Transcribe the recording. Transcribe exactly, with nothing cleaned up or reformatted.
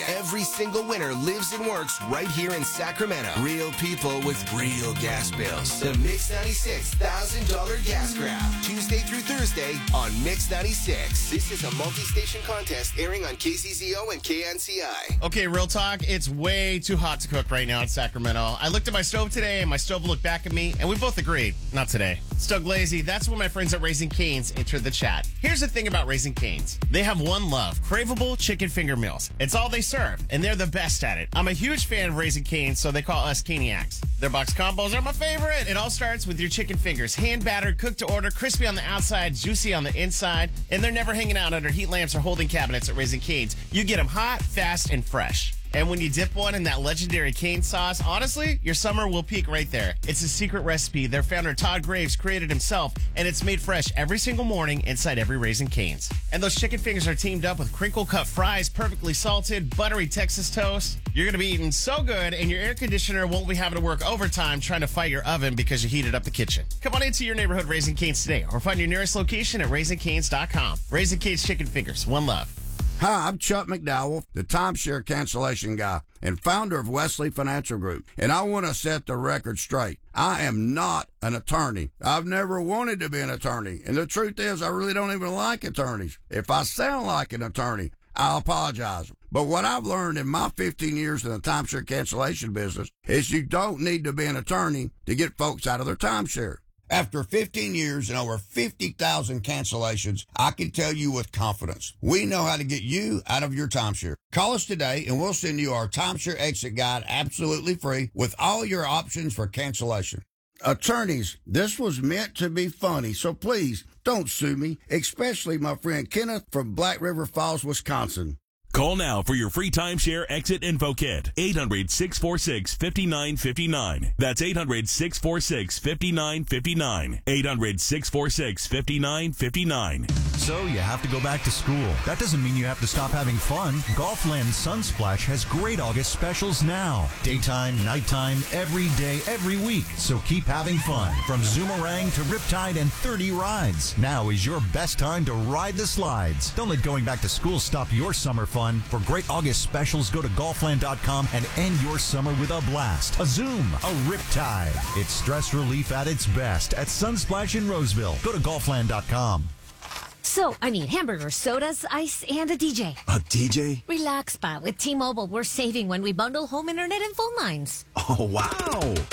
Every single winner lives and works right here in Sacramento. Real people with real gas bills. The Mix ninety-six one thousand dollars Gas Grab. Tuesday through Thursday on Mix ninety-six. This is a multi-station contest airing on K C Z O and K N C I. Okay, real talk. It's way too hot to cook right now in Sacramento. I looked at my stove today, and my stove looked back at me, and we both agreed. Not today. Still Glazy, that's when my friends at Raising Cane's entered the chat. Here's the thing about Raising Cane's. They have one love, craveable chicken finger meals. It's all they serve, and they're the best at it. I'm a huge fan of Raising Cane's, so they call us Caniacs. Their box combos are my favorite. It all starts with your chicken fingers, hand-battered, cooked to order, crispy on the outside, juicy on the inside, and they're never hanging out under heat lamps or holding cabinets at Raising Cane's. You get them hot, fast, and fresh. And when you dip one in that legendary cane sauce, honestly, your summer will peak right there. It's a secret recipe their founder Todd Graves created himself, and it's made fresh every single morning inside every Raising Cane's. And those chicken fingers are teamed up with crinkle-cut fries, perfectly salted, buttery Texas toast. You're going to be eating so good, and your air conditioner won't be having to work overtime trying to fight your oven because you heated up the kitchen. Come on into your neighborhood Raising Cane's today, or find your nearest location at raising cane's dot com. Raising Cane's Chicken Fingers, one love. Hi, I'm Chuck McDowell, the timeshare cancellation guy and founder of Wesley Financial Group. And I want to set the record straight. I am not an attorney. I've never wanted to be an attorney. And the truth is, I really don't even like attorneys. If I sound like an attorney, I'll apologize. But what I've learned in my fifteen years in the timeshare cancellation business is you don't need to be an attorney to get folks out of their timeshare. After fifteen years and over fifty thousand cancellations, I can tell you with confidence, we know how to get you out of your timeshare. Call us today and we'll send you our timeshare exit guide absolutely free with all your options for cancellation. Attorneys, this was meant to be funny, so please don't sue me, especially my friend Kenneth from Black River Falls, Wisconsin. Call now for your free timeshare exit info kit. eight hundred, six four six, five nine five nine. That's eight hundred, six four six, five nine five nine. eight hundred, six four six, five nine five nine. So you have to go back to school. That doesn't mean you have to stop having fun. Golfland Sunsplash has great August specials now. Daytime, nighttime, every day, every week. So keep having fun. From Zoomerang to Riptide and thirty rides. Now is your best time to ride the slides. Don't let going back to school stop your summer fun. For great August specials, go to golfland dot com and end your summer with a blast, a zoom, a riptide. It's stress relief at its best at Sunsplash in Roseville. Go to golfland dot com. So, I need hamburgers, sodas, ice, and a D J. A D J? Relax, Spot. With T-Mobile, we're saving when we bundle home internet and phone lines. Oh, wow.